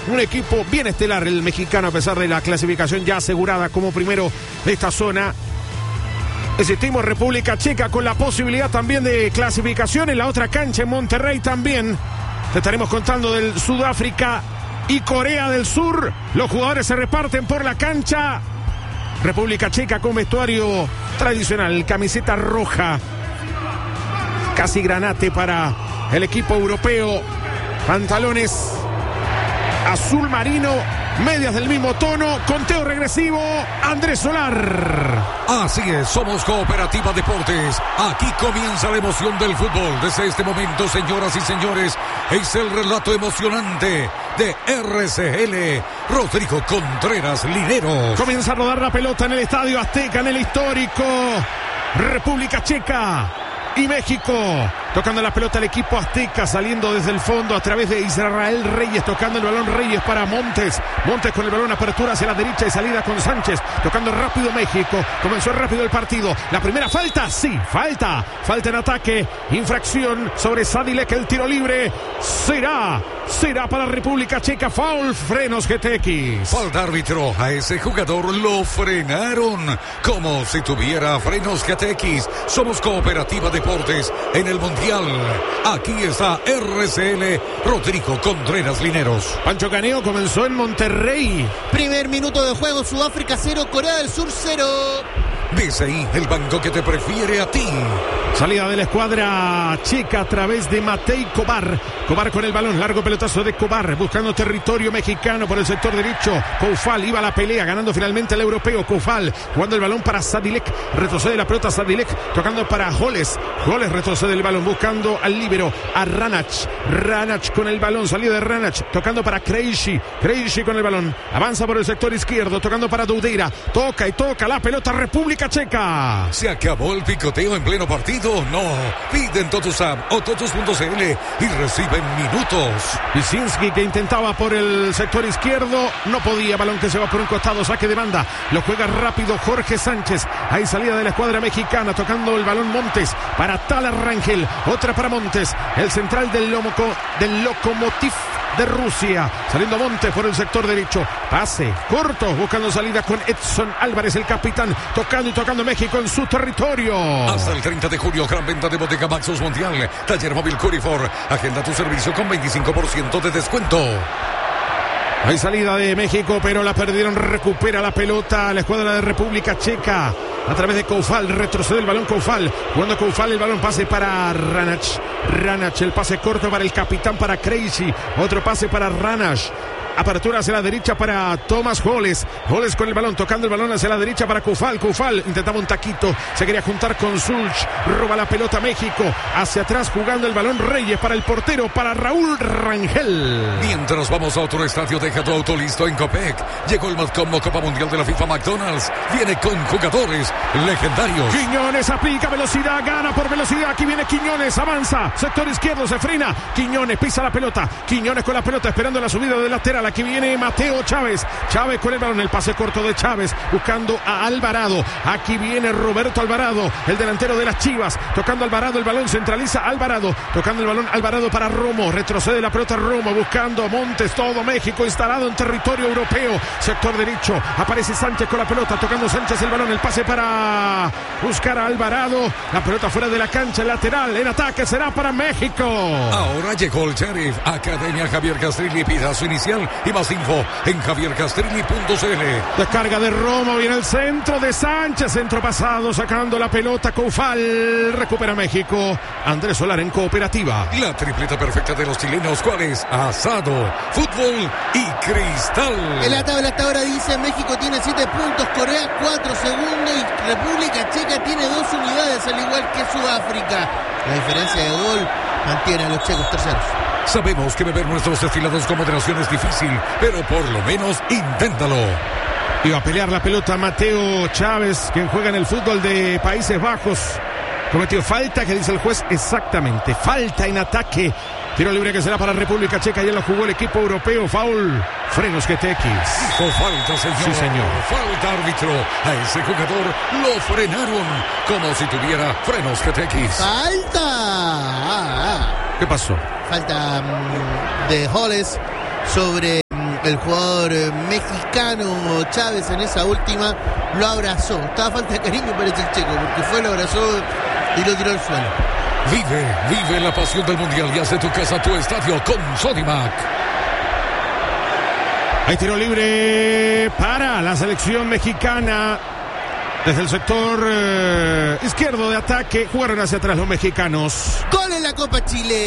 Un equipo bien estelar el mexicano, a pesar de la clasificación ya asegurada como primero de esta zona. Existimos República Checa con la posibilidad también de clasificación en la otra cancha en Monterrey también. Te estaremos contando del Sudáfrica y Corea del Sur. Los jugadores se reparten por la cancha. República Checa con vestuario tradicional, camiseta roja, casi granate para el equipo europeo, pantalones azul marino, medias del mismo tono, conteo regresivo, Andrés Solar. Así es, somos Cooperativa Deportes. Aquí comienza la emoción del fútbol. Desde este momento, señoras y señores, es el relato emocionante de RCL. Rodrigo Contreras Linero. Comienza a rodar la pelota en el Estadio Azteca, en el histórico República Checa y México. Tocando la pelota el equipo azteca, saliendo desde el fondo a través de Israel Reyes, tocando el balón Reyes para Montes. Montes con el balón, apertura hacia la derecha y salida con Sánchez. Tocando rápido México. Comenzó rápido el partido. La primera falta, sí, falta en ataque. Infracción sobre Sadilek, el tiro libre. Será para República Checa. Foul, frenos GTX. Falta árbitro, a ese jugador lo frenaron como si tuviera frenos GTX. Somos Cooperativa Deportes en el Mundial. Aquí está RCL, Rodrigo Contreras Lineros. Pancho Caneo comenzó en Monterrey. Primer minuto de juego, Sudáfrica 0, Corea del Sur 0. Dice ahí el banco que te prefiere a ti. Salida de la escuadra checa a través de Matej Kovar. Kovar con el balón, largo pelotazo de Kovar, buscando territorio mexicano por el sector derecho. Koufal iba a la pelea, ganando finalmente el europeo. Koufal jugando el balón para Sadilek, retrocede la pelota Sadilek, tocando para Holes. Holes retrocede el balón, buscando al líbero, a Ranach con el balón, salida de Ranach, tocando para Krejci con el balón, avanza por el sector izquierdo, tocando para Doudeira, toca la pelota República Checa. ¿Se acabó el picoteo en pleno partido? No. Piden TotusApp o Totus.cl y reciben minutos. Wisinski, que intentaba por el sector izquierdo, no podía, balón que se va por un costado, saque de banda, lo juega rápido Jorge Sánchez. Hay salida de la escuadra mexicana, tocando el balón Montes para Talar Rangel, otra para Montes, el central del Lokomotiv de Rusia, saliendo Montes por el sector derecho, pase corto, buscando salida con Edson Álvarez, el capitán, tocando México en su territorio. Hasta el 30 de julio, gran venta de Bodega Maxus Mundial, taller móvil Curifor, agenda tu servicio con 25% de descuento. Hay salida de México, pero la perdieron, recupera la pelota la escuadra de República Checa. A través de Koufal, retrocede el balón Koufal. Jugando Koufal, el balón pase para Ranach, el pase corto para el capitán, para Krejci. Otro pase para Ranach. Apertura hacia la derecha para Thomas Holes con el balón, tocando el balón hacia la derecha para Koufal intentaba un taquito, se quería juntar con Sulch, roba la pelota México, hacia atrás jugando el balón Reyes para el portero, para Raúl Rangel. Mientras vamos a otro estadio, deja tu auto listo en Copec. Llegó el Matcom Copa Mundial de la FIFA McDonald's, viene con jugadores legendarios. Quiñones aplica velocidad, gana por velocidad, aquí viene Quiñones, avanza, sector izquierdo, se frena, Quiñones pisa la pelota, Quiñones con la pelota esperando la subida del lateral. Aquí viene Mateo Chávez con el balón, el pase corto de Chávez, buscando a Alvarado. Aquí viene Roberto Alvarado, el delantero de las Chivas, tocando Alvarado, el balón centraliza Alvarado, tocando el balón Alvarado para Romo, retrocede la pelota Romo, buscando Montes, todo México instalado en territorio europeo, sector derecho, aparece Sánchez con la pelota, tocando Sánchez el balón, el pase para buscar a Alvarado, la pelota fuera de la cancha, el lateral, en ataque será para México. Ahora llegó el Sheriff, Academia Javier Castrilli, pida su inicial y más info en javiercastrilli.cl. Descarga de Romo, viene el centro de Sánchez, centro pasado, sacando la pelota Koufal, recupera México. Andrés Solar en Cooperativa. La tripleta perfecta de los chilenos, ¿cuál es? Asado, fútbol y cristal. En la tabla hasta ahora dice México tiene 7 puntos, Corea 4 segundos y República Checa tiene 2 unidades, al igual que Sudáfrica. La diferencia de gol mantiene a los checos terceros. Sabemos que beber nuestros destilados con moderación es difícil, pero por lo menos inténtalo. Iba a pelear la pelota Mateo Chávez, quien juega en el fútbol de Países Bajos. Cometió falta, que dice el juez, exactamente, falta en ataque. Tiro libre que será para República Checa, ya lo jugó el equipo europeo, foul, frenos GTX. Con falta, señor. Sí, señor. Falta, árbitro. A ese jugador lo frenaron como si tuviera frenos GTX. ¡Falta! ¿Qué pasó? Falta de Holes sobre El jugador mexicano Chávez en esa última lo abrazó. Estaba falta de cariño, parece el checo, porque fue, lo abrazó y lo tiró al suelo. Vive la pasión del Mundial y haz de tu casa tu estadio con Sodimac. Hay tiro libre para la selección mexicana. Desde el sector izquierdo de ataque jugaron hacia atrás los mexicanos. Gol en la Copa Chile.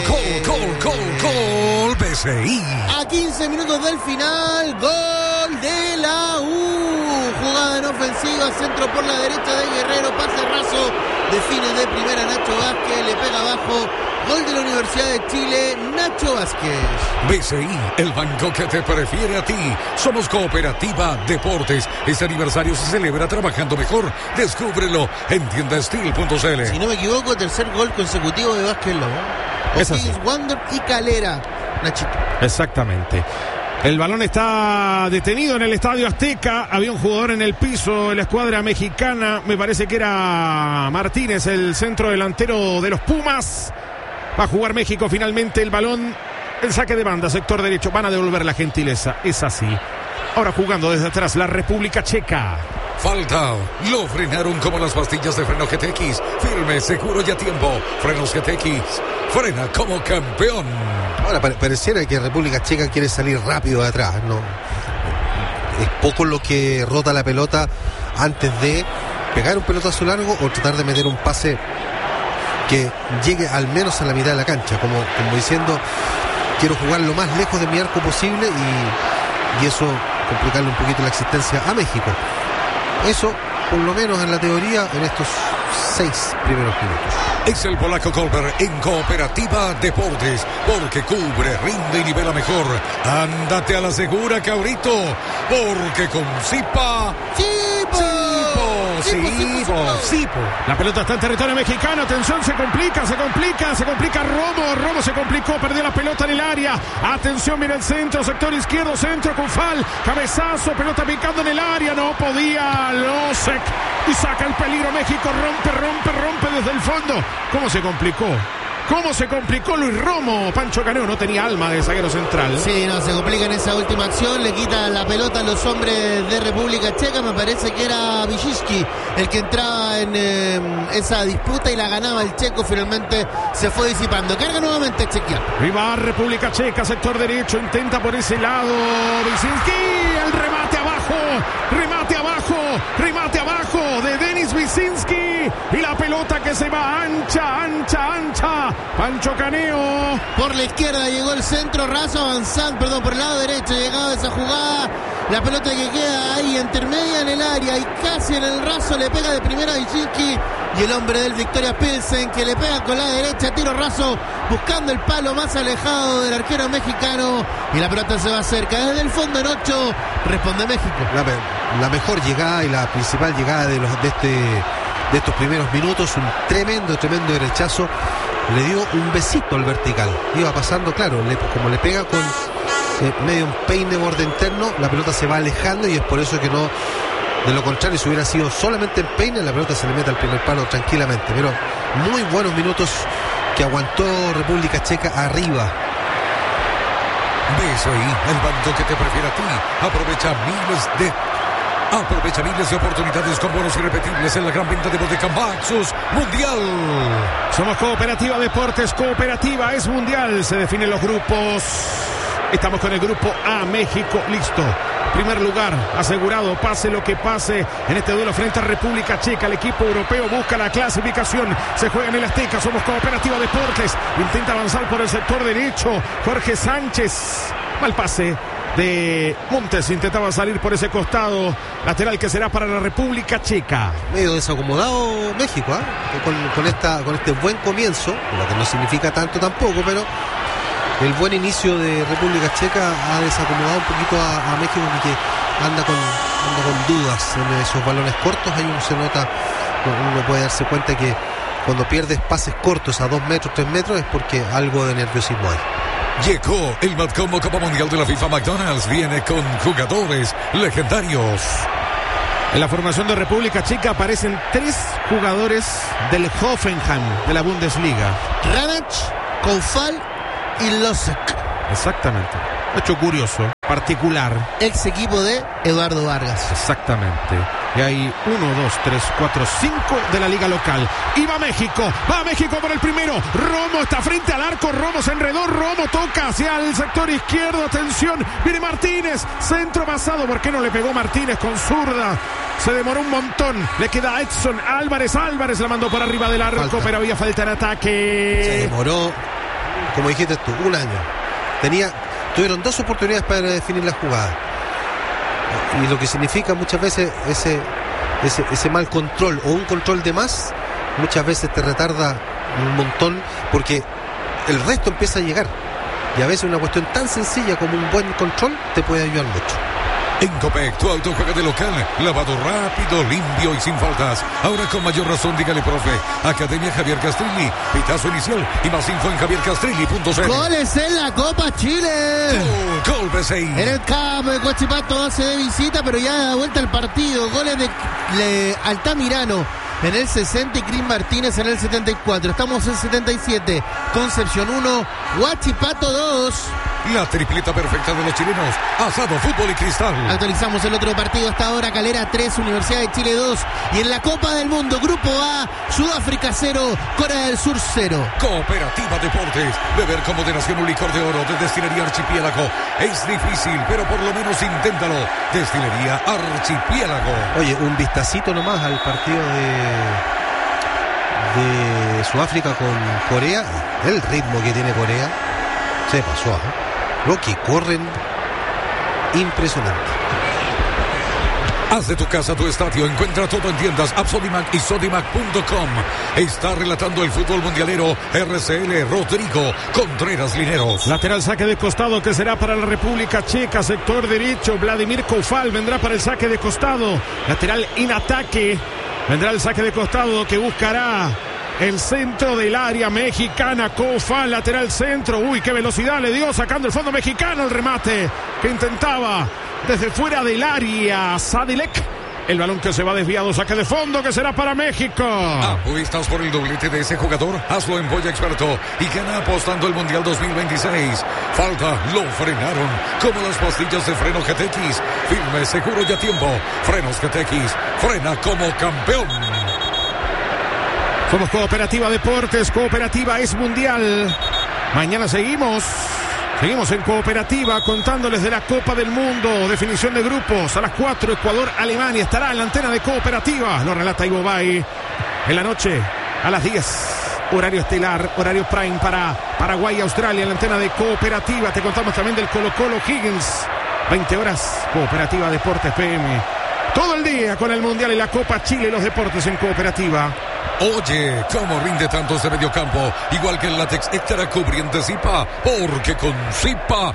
Gol, BCI. A 15 minutos del final, gol de la U. Jugada en ofensiva, centro por la derecha de Guerrero, pase raso, define de primera Nacho Vázquez, le pega abajo. Gol de la Universidad de Chile, Nacho Vázquez. BCI, el banco que te prefiere a ti. Somos Cooperativa Deportes. Este aniversario se celebra trabajando mejor. Descúbrelo en tiendastil.cl. Si no me equivoco, tercer gol consecutivo de Vázquez Lobo. O'Higgins, Wander y Calera, Nachito. Exactamente. El balón está detenido en el Estadio Azteca. Había un jugador en el piso de la escuadra mexicana. Me parece que era Martínez, el centro delantero de los Pumas. Va a jugar México finalmente el balón. El saque de banda, sector derecho. Van a devolver la gentileza. Es así. Ahora jugando desde atrás la República Checa. Falta. Lo frenaron como las pastillas de freno GTX. Firme, seguro y a tiempo. Frenos GTX. Frena como campeón. Ahora pareciera que República Checa quiere salir rápido de atrás, ¿no? Es poco lo que rota la pelota antes de pegar un pelotazo largo o tratar de meter un pase que llegue al menos a la mitad de la cancha, como diciendo, quiero jugar lo más lejos de mi arco posible y eso complicarle un poquito la existencia a México. Eso, por lo menos en la teoría, en estos 6 primeros minutos. Es el polaco Colbert en Cooperativa Deportes, porque cubre, rinde y nivela mejor. Ándate a la segura, cabrito, porque con Zipa... Sipo. La pelota está en territorio mexicano. Atención, se complica Romo se complicó, perdió la pelota en el área. Atención, mira el centro, sector izquierdo, centro, Cufal, cabezazo, pelota picando en el área, no podía Losek y saca el peligro. México rompe desde el fondo. ¿Cómo se complicó Luis Romo? Pancho Caneo no tenía alma de zaguero central. Sí, no, se complica en esa última acción. Le quita la pelota a los hombres de República Checa. Me parece que era Wyszynski el que entraba en esa disputa y la ganaba el checo. Finalmente se fue disipando. Carga nuevamente Chequia. Viva República Checa, sector derecho. Intenta por ese lado Wyszynski. El remate abajo de Denis Wyszynski. Y la pelota que se va ancha. Pancho Caneo. Por la izquierda llegó el centro raso avanzando, por el lado derecho llegaba esa jugada. La pelota que queda ahí intermedia en el área y casi en el raso le pega de primera a Wyszynski. Y el hombre del Victoria Pilsen que le pega con la derecha, tiro raso, buscando el palo más alejado del arquero mexicano. Y la pelota se va cerca. Desde el fondo en 8 responde México. La mejor llegada y la principal llegada de estos primeros minutos, un tremendo derechazo. Le dio un besito al vertical. Iba pasando, claro, como le pega con medio un peine borde interno, la pelota se va alejando y es por eso que no. De lo contrario, si hubiera sido solamente en peine, la pelota se le mete al primer palo tranquilamente. Pero muy buenos minutos que aguantó República Checa arriba. BCI, el banco que te prefiere a ti. Aprovecha miles de oportunidades con bonos irrepetibles en la gran venta de Bodega Maxus Mundial. Somos Cooperativa Deportes. Cooperativa es mundial. Se definen los grupos. Estamos con el grupo A, México, listo. Primer lugar asegurado, pase lo que pase en este duelo frente a República Checa. El equipo europeo busca la clasificación. Se juega en el Azteca. Somos Cooperativa Deportes. Intenta avanzar por el sector derecho. Jorge Sánchez. Mal pase de Montes. Intentaba salir por ese costado. Lateral que será para la República Checa. Medio desacomodado México, con este buen comienzo, lo que no significa tanto tampoco, pero el buen inicio de República Checa ha desacomodado un poquito a México, que anda con dudas en esos balones cortos. Ahí uno puede darse cuenta que cuando pierdes pases cortos a 2 metros, 3 metros, es porque algo de nerviosismo hay. Llegó el Matcom Copa Mundial de la FIFA. McDonald's viene con jugadores legendarios. En la formación de República Checa aparecen 3 jugadores del Hoffenheim de la Bundesliga. Ranach, Koufal y Losek. Exactamente. Hecho curioso, particular. Ex equipo de Eduardo Vargas. Exactamente. Y hay 1, 2, 3, 4, 5 de la liga local. Y va México por el primero. Romo está frente al arco. Romo se enredó. Romo toca hacia el sector izquierdo. Atención, viene Martínez. Centro pasado. ¿Por qué no le pegó Martínez con zurda? Se demoró un montón. Le queda a Edson Álvarez. Álvarez la mandó por arriba del arco, falta. Pero había falta en ataque. Se demoró, como dijiste tú, un año. Tuvieron 2 oportunidades para definir la jugada. Y lo que significa muchas veces ese mal control o un control de más, muchas veces te retarda un montón porque el resto empieza a llegar. Y a veces una cuestión tan sencilla como un buen control te puede ayudar mucho. En Copec, tu auto juega de local, lavado rápido, limpio y sin faltas. Ahora con mayor razón, dígale, profe. Academia Javier Castrilli, pitazo inicial y más info en javiercastrilli.cl. Goles en la Copa Chile. Gol BCI. En el campo de Huachipato hace de visita, pero ya da vuelta el partido. Goles de Altamirano en el 60 y Cris Martínez en el 74. Estamos en 77. Concepción 1, Huachipato 2. La tripleta perfecta de los chilenos. Asado, fútbol y cristal. Actualizamos el otro partido hasta ahora. Calera 3, Universidad de Chile 2. Y en la Copa del Mundo, Grupo A, Sudáfrica 0, Corea del Sur 0. Cooperativa Deportes. Beber con moderación un licor de oro de Destilería Archipiélago. Es difícil, pero por lo menos inténtalo. Destilería Archipiélago. Oye, un vistacito nomás al partido de Sudáfrica con Corea. El ritmo que tiene Corea se pasó, lo que corren, impresionante. Haz de tu casa tu estadio. Encuentra todo en tiendas Absolimac y Sodimac.com. Está relatando el fútbol mundialero RCL Rodrigo Contreras Lineros. Lateral saque de costado que será para la República Checa. Sector derecho, Vladimir Koufal vendrá para el saque de costado. Lateral en ataque. Vendrá el saque de costado que buscará el centro del área mexicana. Koufal, lateral centro. Uy, qué velocidad le dio sacando el fondo mexicano. El remate que intentaba desde fuera del área Sadilek. El balón que se va desviado, saque de fondo que será para México. ¿Apuestas por el doblete de ese jugador? Hazlo en Boya Experto y gana apostando el Mundial 2026. Falta, lo frenaron. Como las pastillas de freno GTX. Firme, seguro y a tiempo. Frenos GTX. Frena como campeón. Somos Cooperativa Deportes. Cooperativa es mundial. Mañana seguimos en Cooperativa contándoles de la Copa del Mundo, definición de grupos. A las 4, Ecuador, Alemania. Estará en la antena de Cooperativa. Lo relata Ivo Bay. En la noche, a las 10, horario estelar, horario prime para Paraguay y Australia. En la antena de Cooperativa. Te contamos también del Colo-Colo Higgins. 20 horas, Cooperativa Deportes PM. Todo el día con el Mundial y la Copa Chile y los deportes en Cooperativa. Oye, ¿cómo rinde tanto ese mediocampo? Igual que el látex extra cubriente Zipa, porque con Zipa,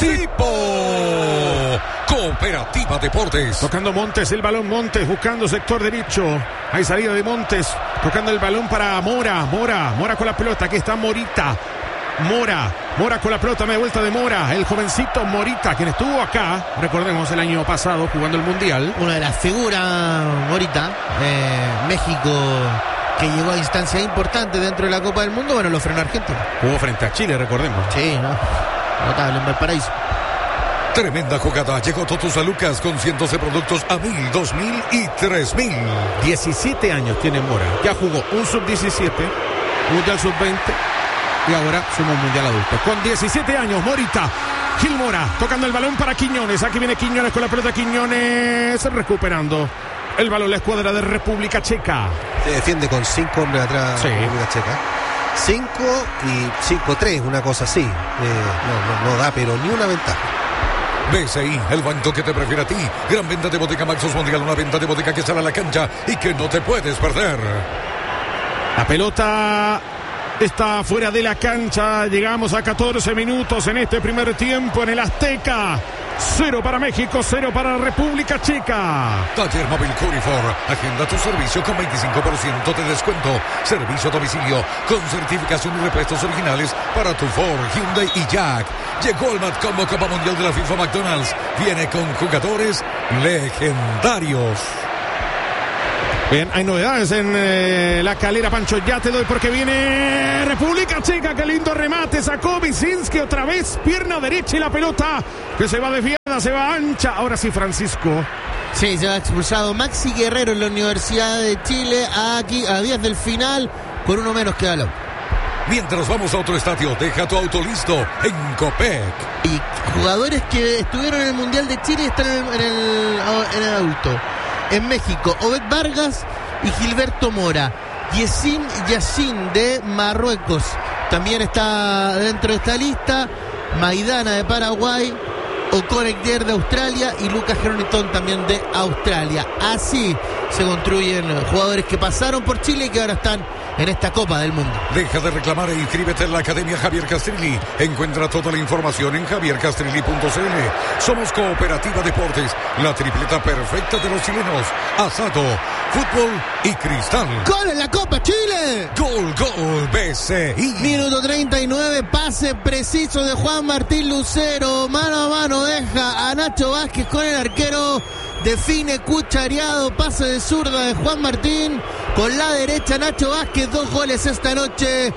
Zipo. Cooperativa Deportes. Tocando Montes, el balón Montes, buscando sector derecho. Hay salida de Montes, tocando el balón para Mora con la pelota, aquí está Morita. Mora con la pelota, media vuelta de Mora, el jovencito Morita, quien estuvo acá, recordemos, el año pasado jugando el Mundial. Una de las figuras, Morita, México, que llegó a instancias importantes dentro de la Copa del Mundo. Bueno, lo frenó Argentina. Jugó frente a Chile, recordemos. Sí, ¿no? Notable en Valparaíso. Tremenda jugada. Llegó Totus a Lucas con cientos de productos a 1,000, 2,000 y 3,000. 17 años tiene Mora. Ya jugó un sub-17, Mundial sub-20 y ahora suma un Mundial adulto. Con 17 años, Morita. Gil Mora tocando el balón para Quiñones. Aquí viene Quiñones con la pelota. Quiñones recuperando el balón, la escuadra de República Checa. Se defiende con 5 hombres atrás, sí. República Checa. 5 y 5-3, una cosa así. No da, pero ni una ventaja. BCI, el banco que te prefiere a ti. Gran venta de Bodeca Maxus Mundial, una venta de bodega que sale a la cancha y que no te puedes perder. La pelota está fuera de la cancha. Llegamos a 14 minutos en este primer tiempo en el Azteca. 0 para México, 0 para República Checa. Taller Móvil Curifor. Agenda tu servicio con 25% de descuento. Servicio a domicilio con certificación y repuestos originales para tu Ford, Hyundai y Jack. Llegó el Mat Combo Copa Mundial de la FIFA McDonald's. Viene con jugadores legendarios. Bien, hay novedades en La Calera, Pancho, ya te doy porque viene República Checa, qué lindo remate, sacó Wyszynski otra vez, pierna derecha y la pelota que se va desviada, se va ancha, ahora sí Francisco. Sí, se ha expulsado Maxi Guerrero en la Universidad de Chile, aquí a 10 del final, por uno menos que Aló. Mientras vamos a otro estadio, deja tu auto listo en Copec. Y jugadores que estuvieron en el Mundial de Chile están en el adulto. En México, Obed Vargas y Gilberto Mora. Yesin Yassin de Marruecos también está dentro de esta lista. Maidana de Paraguay, Okorekdier de Australia y Lucas Geroniton también de Australia. Así se construyen jugadores que pasaron por Chile y que ahora están en esta Copa del Mundo. Deja de reclamar e inscríbete en la Academia Javier Castrilli. Encuentra toda la información en javiercastrilli.cl. Somos Cooperativa Deportes, la tripleta perfecta de los chilenos. Asado, fútbol y cristal. ¡Gol en la Copa Chile! Gol, gol, BCI. Minuto 39, pase preciso de Juan Martín Lucero. Mano a mano deja a Nacho Vázquez con el arquero. Define cuchareado, pase de zurda de Juan Martín. Con la derecha Nacho Vázquez, 2 goles esta noche.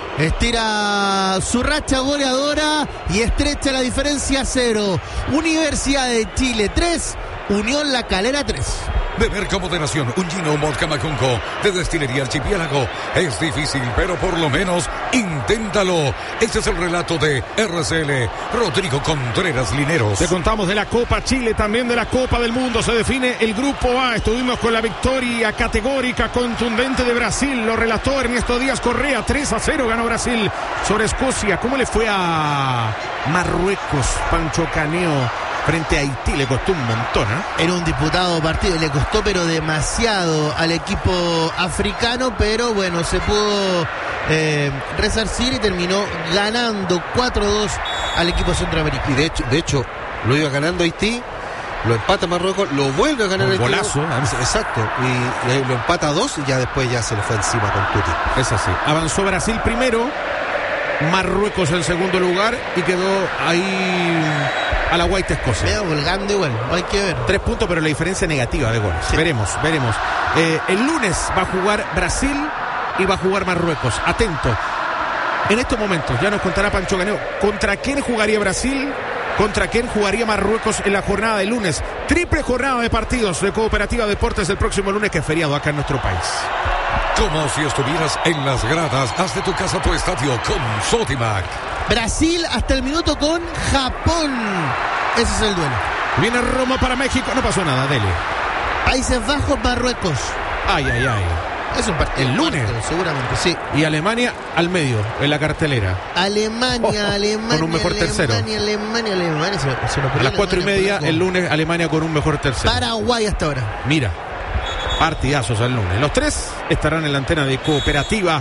Estira su racha goleadora y estrecha la diferencia a 0. Universidad de Chile 3, Unión La Calera 3. Beber con moderación un gin o vodka Macunco de Destilería Archipiélago es difícil, pero por lo menos inténtalo. Este es el relato de RCL Rodrigo Contreras Lineros. Te contamos de la Copa Chile, también de la Copa del Mundo. Se define el Grupo A. Estuvimos con la victoria categórica, contundente de Brasil. Lo relató Ernesto Díaz Correa. 3-0 ganó Brasil sobre Escocia. ¿Cómo le fue a Marruecos, Pancho Caneo? Frente a Haití le costó un montón, ¿eh? Era un disputado partido, le costó pero demasiado al equipo africano, pero bueno, se pudo resarcir y terminó ganando 4-2 al equipo centroamericano. Y de hecho, lo iba ganando Haití, lo empata Marruecos, lo vuelve a ganar un Haití. Golazo. Exacto, y lo empata 2 y ya después ya se le fue encima con Tuti. Es así. Avanzó Brasil primero, Marruecos en segundo lugar y quedó ahí a la Guaita Escocia. Veo colgando igual, hay que ver. 3 puntos, pero la diferencia negativa de goles. Sí. Veremos. El lunes va a jugar Brasil y va a jugar Marruecos. Atento. En estos momentos, ya nos contará Pancho Caneo, ¿contra quién jugaría Brasil? ¿Contra quién jugaría Marruecos en la jornada de lunes? Triple jornada de partidos de Cooperativa Deportes el próximo lunes, que es feriado acá en nuestro país. Como si estuvieras en las gradas, haz de tu casa tu estadio con Sotimac. Brasil hasta el minuto con Japón. Ese es el duelo. Viene Roma para México, no pasó nada, dele. Países Bajos, Marruecos. Ay. Es un partido. El lunes. Seguramente, sí. Y Alemania al medio, en la cartelera. Alemania. Con un mejor tercero. Alemania. A las 4:30 el lunes, Alemania con un mejor tercero. Paraguay hasta ahora. Mira, partidazos al lunes. Los 3 estarán en la antena de Cooperativa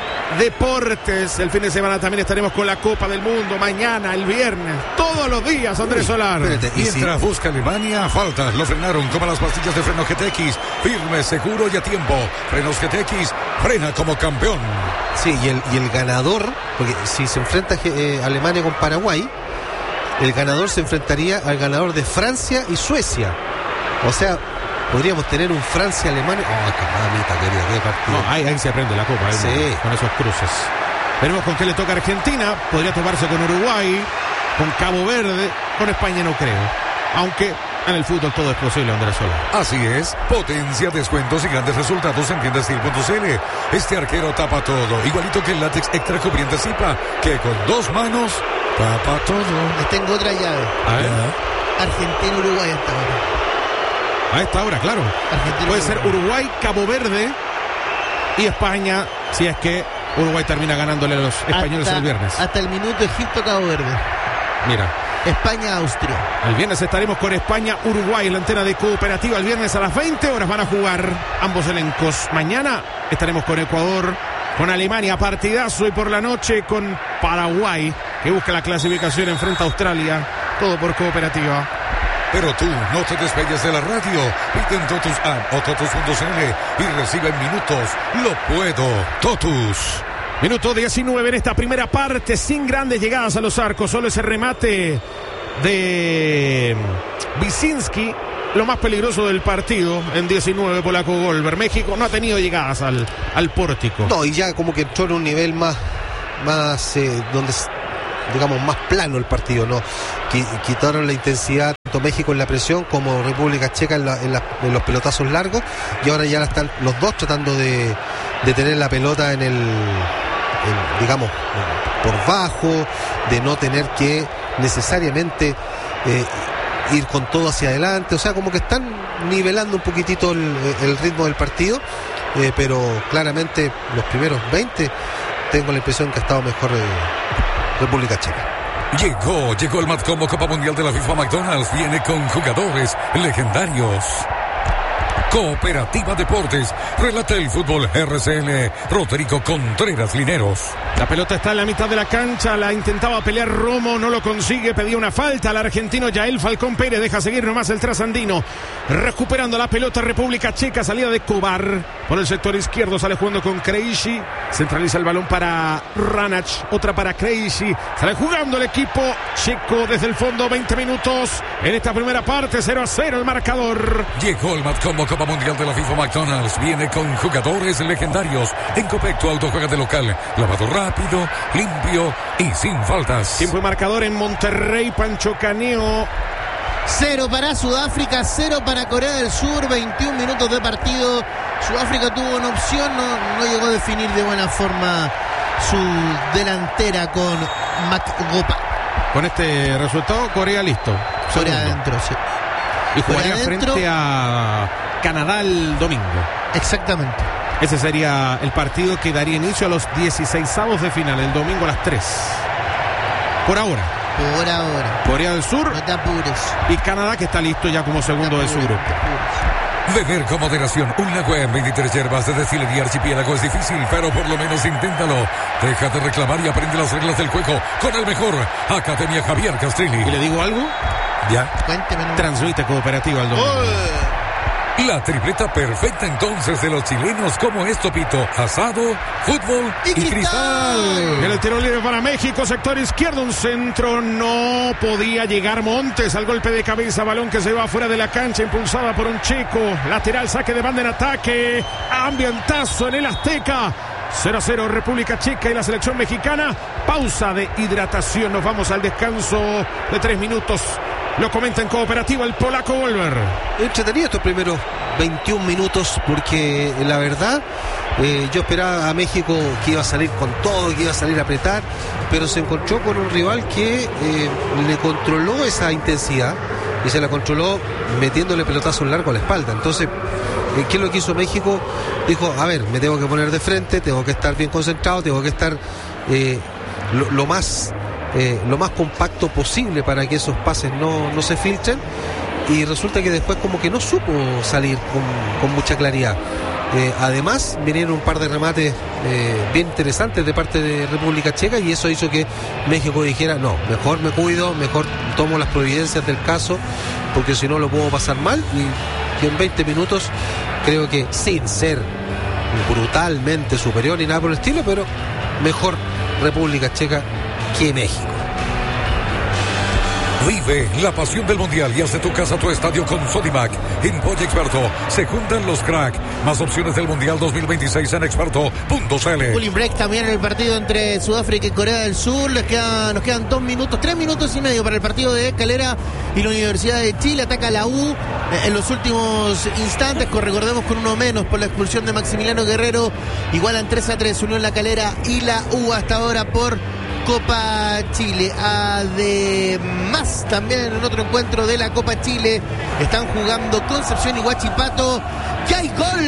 Deportes. El fin de semana también estaremos con la Copa del Mundo. Mañana, el viernes, todos los días, Andrés Solar. Mientras busca Alemania, faltas, lo frenaron como las pastillas de freno GTX. Firme, seguro y a tiempo. Frenos GTX, frena como campeón. Sí, y el ganador, porque si se enfrenta Alemania con Paraguay, el ganador se enfrentaría al ganador de Francia y Suecia. O sea, podríamos tener un Francia-Alemania. ¡Oh, qué mamita querida! ¡Qué partido! No, ahí se aprende la Copa. Sí. Con esos cruces. Veremos con qué le toca a Argentina. Podría tomarse con Uruguay, con Cabo Verde. Con España no creo. Aunque en el fútbol todo es posible, Andrés Sola. Así es. Potencia, descuentos y grandes resultados en tiendastil.cl. Este arquero tapa todo. Igualito que el látex extra cubriente Zipa, que con 2 manos tapa todo. Les tengo otra llave. A ver. Argentina-Uruguay hasta ahora. A esta hora, claro. Puede ser Uruguay, Cabo Verde y España, si es que Uruguay termina ganándole a los españoles el viernes. Hasta el minuto Egipto, Cabo Verde. Mira. España, Austria. El viernes estaremos con España, Uruguay en la antena de Cooperativa. El viernes a las 20 horas van a jugar ambos elencos. Mañana estaremos con Ecuador, con Alemania, partidazo, y por la noche con Paraguay, que busca la clasificación, enfrenta a Australia. Todo por Cooperativa. Pero tú no te despegues de la radio. Pide en Totus App o Totus.cl y recibe en minutos Lo Puedo Totus. Minuto 19 en esta primera parte, sin grandes llegadas a los arcos. Solo ese remate de Wyszynski lo más peligroso del partido en 19 Polaco Golver. México no ha tenido llegadas al pórtico. No, y ya como que entró en un nivel más donde, digamos, más plano el partido, ¿no? Quitaron la intensidad tanto México en la presión como República Checa en los pelotazos largos, y ahora ya están los dos tratando de tener la pelota digamos, por bajo, de no tener que necesariamente ir con todo hacia adelante. O sea, como que están nivelando un poquitito el ritmo del partido, pero claramente los primeros 20 tengo la impresión que ha estado mejor República Checa. Llegó el Matcombo Copa Mundial de la FIFA. McDonald's viene con jugadores legendarios. Cooperativa Deportes, relata el fútbol RCL, Rodrigo Contreras Lineros. La pelota está en la mitad de la cancha, la intentaba pelear Romo, no lo consigue, pedía una falta al argentino Yael Falcón Pérez, deja seguir nomás el trasandino. Recuperando la pelota República Checa, salida de Kovar, por el sector izquierdo, sale jugando con Krejci, centraliza el balón para Ranach, otra para Krejci, sale jugando el equipo checo desde el fondo, 20 minutos en esta primera parte, 0-0 el marcador. Llegó el Matcombo Copa Mundial de la FIFA. McDonald's viene con jugadores legendarios. En Copec, Auto juega de local, lavado rápido, limpio y sin faltas. Tiempo y marcador en Monterrey, Pancho Caneo. 0 para Sudáfrica, 0 para Corea del Sur, 21 minutos de partido. Sudáfrica tuvo una opción, no llegó a definir de buena forma su delantera con McGopa. Con este resultado, Corea listo. Corea adentro, sí. Y jugaría frente a Canadá el domingo. Exactamente. Ese sería el partido que daría inicio a los 16avos de final, el domingo a las 3. Por ahora. Corea del Sur. No te apures. Y Canadá, que está listo ya como segundo de su grupo. Beber con moderación. Un lago en 23 hierbas de destilería Archipiélago es difícil, pero por lo menos inténtalo. Deja de reclamar y aprende las reglas del juego con el mejor. Academia Javier Castrilli. ¿Y le digo algo? Ya. Cuénteme. Transmite Cooperativa al domingo. La tripleta perfecta entonces de los chilenos, como es, Topito: asado, fútbol y cristal. El tiro libre para México, sector izquierdo, un centro, no podía llegar Montes al golpe de cabeza, balón que se va fuera de la cancha, impulsada por un checo, lateral, saque de banda en ataque, ambientazo en el Azteca. 0-0 República Checa y la selección mexicana. Pausa de hidratación, nos vamos al descanso de 3 minutos. Lo comenta en Cooperativa el Polaco Golver. Entretenido estos primeros 21 minutos, porque la verdad yo esperaba a México que iba a salir con todo, que iba a salir a apretar, pero se encontró con un rival que le controló esa intensidad y se la controló metiéndole pelotazos largos a la espalda. Entonces, ¿qué es lo que hizo México? Dijo, a ver, me tengo que poner de frente, tengo que estar bien concentrado, tengo que estar lo más compacto posible para que esos pases no se filtren, y resulta que después como que no supo salir con mucha claridad. Además vinieron un par de remates bien interesantes de parte de República Checa, y eso hizo que México dijera, no, mejor me cuido, mejor tomo las providencias del caso, porque si no lo puedo pasar mal. Y en 20 minutos creo que, sin ser brutalmente superior ni nada por el estilo, pero mejor República Checa que México. Vive la pasión del Mundial y haz de tu casa tu estadio con Sodimac. En Pollo Experto se juntan los crack. Más opciones del Mundial 2026 en experto.cl. Cooling break también en el partido entre Sudáfrica y Corea del Sur. Nos quedan 2 minutos, 3 minutos y medio para el partido de Calera y la Universidad de Chile. Ataca la U en los últimos instantes, recordemos, con uno menos por la expulsión de Maximiliano Guerrero. Igualan 3-3, Unión La Calera y la U hasta ahora por Copa Chile. Además, también en otro encuentro de la Copa Chile están jugando Concepción y Huachipato. ¡Que hay gol!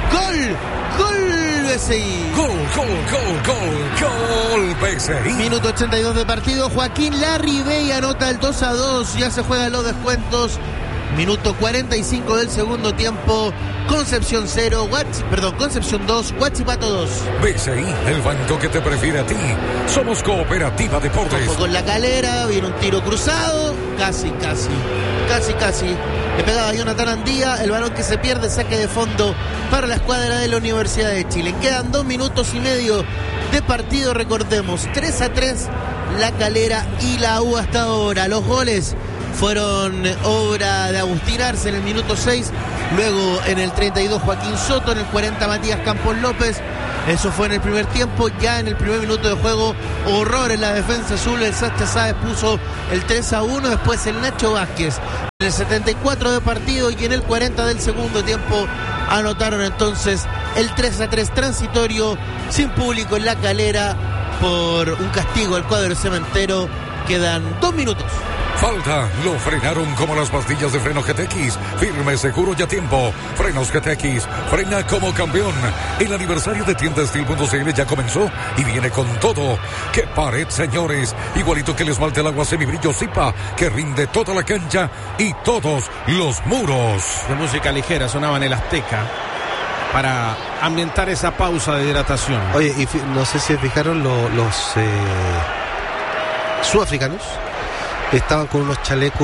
BCI. Gol BCI. Minuto 82 de partido. Joaquín Larribey anota el 2-2. Ya se juegan los descuentos. Minuto 45 del segundo tiempo. Concepción 0, Concepción 2, Huachipato 2. BCI, el banco que te prefiere a ti. Somos Cooperativa Deportes. Ojo con La Calera, viene un tiro cruzado. Casi. Le pegaba a Jonathan Andía, el balón que se pierde, saque de fondo para la escuadra de la Universidad de Chile. Quedan 2 minutos y medio de partido, recordemos, 3-3 La Calera y la U hasta ahora. Los goles fueron obra de Agustín Arce en el minuto 6, luego en el 32 Joaquín Soto, en el 40 Matías Campos López. Eso fue en el primer tiempo. Ya en el primer minuto de juego, horror en la defensa azul. El Sacha Sáez puso el 3-1, después el Nacho Vázquez en el 74 de partido, y en el 40 del segundo tiempo anotaron entonces el 3-3 transitorio, sin público en La Calera, por un castigo al cuadro cementero. Quedan 2 minutos. Falta, lo frenaron como las pastillas de freno GTX. Firme, seguro y a tiempo. Frenos GTX, frena como campeón. El aniversario de tiendastil.cl ya comenzó y viene con todo. ¡Qué pared, señores! Igualito que el esmalte al agua semibrillo Zipa, que rinde toda la cancha y todos los muros. De música ligera sonaba en el Azteca para ambientar esa pausa de hidratación. Oye, y no sé si fijaron los sudafricanos. Estaban con unos chalecos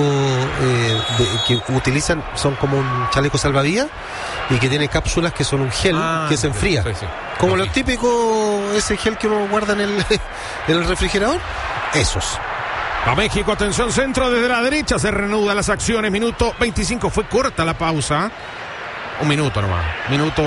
que utilizan, son como un chaleco salvavidas y que tiene cápsulas que son un gel que se enfría. Sí. Como lo típico, ese gel que uno guarda en el refrigerador, esos. A México, atención, centro desde la derecha, se reanudan las acciones, minuto 25, fue corta la pausa. Un minuto nomás, minuto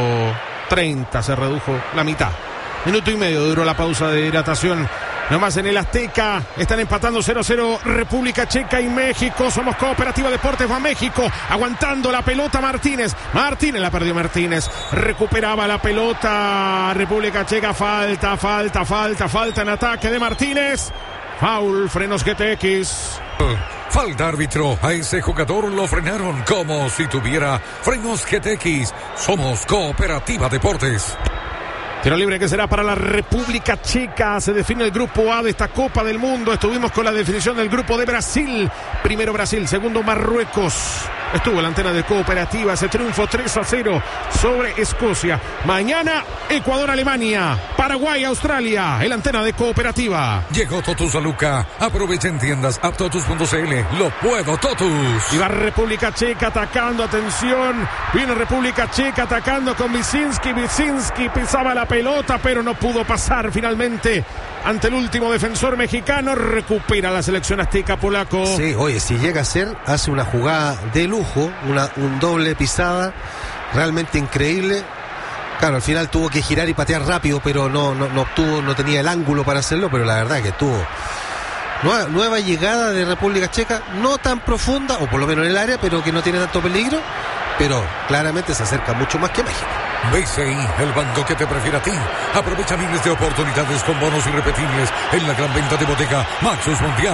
30 se redujo la mitad. Minuto y medio duró la pausa de hidratación. Nomás en el Azteca, están empatando 0-0 República Checa y México. Somos Cooperativa Deportes, va México, aguantando la pelota Martínez. Martínez la perdió Martínez. Recuperaba la pelota República Checa, falta en ataque de Martínez. Foul, frenos GTX. Falta, árbitro, a ese jugador lo frenaron como si tuviera frenos GTX. Somos Cooperativa Deportes. Tiro libre que será para la República Checa. Se define el grupo A de esta Copa del Mundo. Estuvimos con la definición del grupo de Brasil. Primero Brasil, segundo Marruecos. Estuvo la antena de Cooperativa. Ese triunfo 3-0 sobre Escocia. Mañana Ecuador-Alemania, Paraguay-Australia. El antena de Cooperativa. Llegó Totus a Luca. Aprovecha en tiendas aptotus.cl. Lo puedo, Totus. Y va República Checa atacando. Atención. Viene República Checa atacando con Wyszynski. Wyszynski pisaba la pelota, pero no pudo pasar finalmente ante el último defensor mexicano. Recupera la selección azteca polaco. Sí, oye, si llega a ser, hace una jugada de lujo, un doble pisada realmente increíble. Claro, al final tuvo que girar y patear rápido, pero no tenía el ángulo para hacerlo, pero la verdad que tuvo nueva llegada de República Checa, no tan profunda, o por lo menos en el área, pero que no tiene tanto peligro, pero claramente se acerca mucho más que México. BCI, el banco que te prefiere a ti. Aprovecha miles de oportunidades con bonos irrepetibles en la gran venta de bodega Maxus Mundial.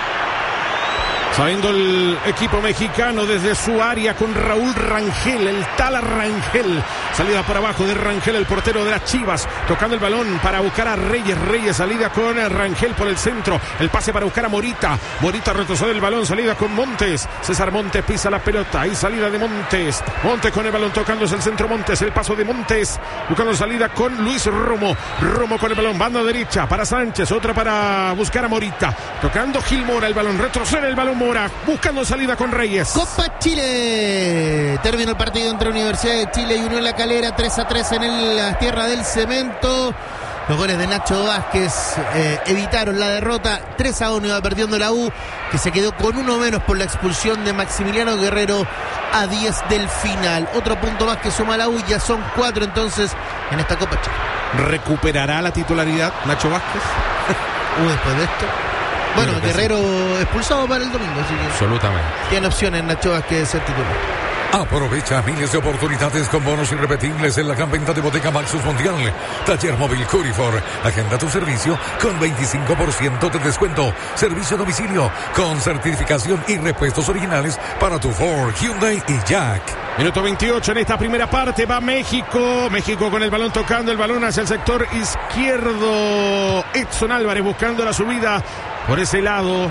Saliendo el equipo mexicano desde su área con Raúl Rangel, el tal Rangel. Salida por abajo de Rangel, el portero de las Chivas. Tocando el balón para buscar a Reyes. Reyes, salida con Rangel por el centro. El pase para buscar a Morita. Morita retrocede el balón, salida con Montes. César Montes pisa la pelota. Y salida de Montes. Montes con el balón tocándose el centro. Montes, el paso de Montes. Buscando salida con Luis Romo. Romo con el balón, banda derecha para Sánchez. Otra para buscar a Morita. Tocando Gil Mora el balón. Retrocede el balón Mora. Buscando salida con Reyes. Copa Chile. Terminó el partido entre Universidad de Chile y Unión La Calera. 3-3 en la tierra del cemento. Los goles de Nacho Vázquez evitaron la derrota. 3-1 iba perdiendo la U, que se quedó con uno menos por la expulsión de Maximiliano Guerrero a 10 del final. Otro punto más que suma la U, ya son 4 entonces en esta Copa Chile. ¿Recuperará la titularidad Nacho Vázquez? Después de esto. Bueno, Guerrero expulsado para el domingo, así que absolutamente tiene opciones Nacho Vázquez de ser titular. Aprovecha miles de oportunidades con bonos irrepetibles en la gran venta de bodega Maxus Mundial. Taller móvil Curifor. Agenda tu servicio con 25% de descuento. Servicio a domicilio con certificación y repuestos originales para tu Ford, Hyundai y Jack. Minuto 28 en esta primera parte. Va México. México con el balón tocando el balón hacia el sector izquierdo. Edson Álvarez buscando la subida por ese lado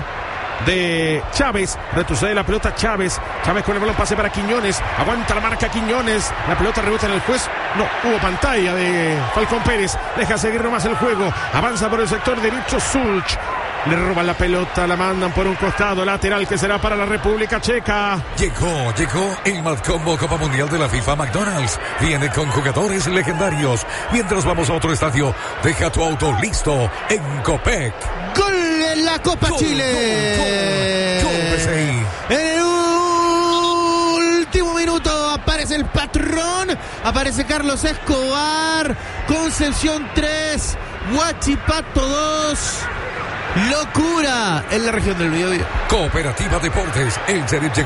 de Chávez. Retrocede la pelota Chávez. Chávez con el balón, pase para Quiñones. Aguanta la marca Quiñones. La pelota rebota en el juez. No, hubo pantalla de Falcón Pérez. Deja seguir nomás el juego. Avanza por el sector derecho Sulch. Le roban la pelota, la mandan por un costado lateral que será para la República Checa. Llegó el Madcombo Copa Mundial de la FIFA McDonald's. Viene con jugadores legendarios. Mientras vamos a otro estadio, deja tu auto listo en Copec. ¡Gol en la Copa Chile! Gol, ahí. En el último minuto aparece el patrón, aparece Carlos Escobar. Concepción 3, Huachipato 2. Locura en la región del Biobío. Cooperativa Deportes, el Sheriff llegó